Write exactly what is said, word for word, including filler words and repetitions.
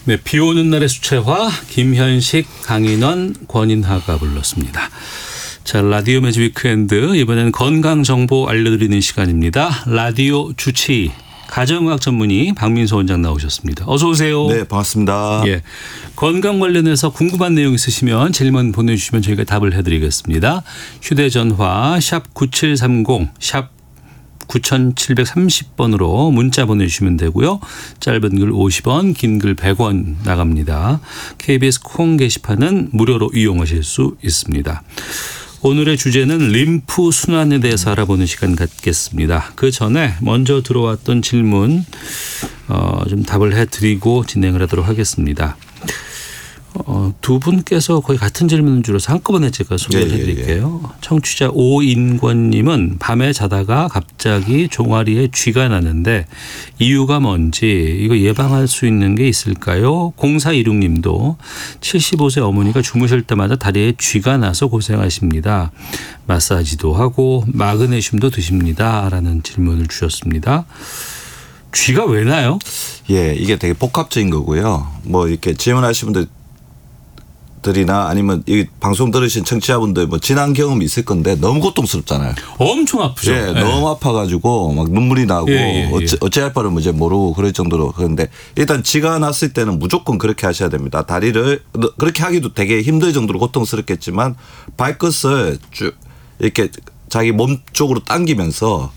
네, 비 오는 날의 수채화 김현식, 강인원, 권인하가 불렀습니다. 자, 라디오 매직 위크엔드 이번엔 건강 정보 알려드리는 시간입니다. 라디오 주치 가정의학 전문의 박민수 원장 나오셨습니다. 어서 오세요. 네, 반갑습니다. 예, 건강 관련해서 궁금한 내용 있으시면 질문 보내주시면 저희가 답을 해드리겠습니다. 휴대전화 샵 구칠삼공 샵 구칠삼공 번으로 문자 보내주시면 되고요. 짧은 글 오십 원, 긴 글 백 원 나갑니다. 케이비에스 콩 게시판은 무료로 이용하실 수 있습니다. 오늘의 주제는 림프 순환에 대해서 알아보는 시간 갖겠습니다. 그 전에 먼저 들어왔던 질문 어, 좀 답을 해드리고 진행을 하도록 하겠습니다. 어, 두 분께서 거의 같은 질문을 줄여서 한꺼번에 제가 소개를 예, 해드릴게요. 예, 예. 청취자 오인권님은 밤에 자다가 갑자기 종아리에 쥐가 나는데 이유가 뭔지 이거 예방할 수 있는 게 있을까요? 공사이육님도 칠십오 세 어머니가 주무실 때마다 다리에 쥐가 나서 고생하십니다. 마사지도 하고 마그네슘도 드십니다. 라는 질문을 주셨습니다. 쥐가 왜 나요? 예, 이게 되게 복합적인 거고요. 뭐 이렇게 질문하신 분들 들이나 아니면 이 방송 들으신 청취자분들 뭐 지난 경험이 있을 건데 너무 고통스럽잖아요. 엄청 아프죠. 예, 네. 너무 아파가지고 막 눈물이 나고 예, 예, 예. 어째, 어찌할 바를 이제 모르고 그럴 정도로. 그런데 일단 쥐가 났을 때는 무조건 그렇게 하셔야 됩니다. 다리를 그렇게 하기도 되게 힘들 정도로 고통스럽겠지만 발끝을 쭉 이렇게 자기 몸 쪽으로 당기면서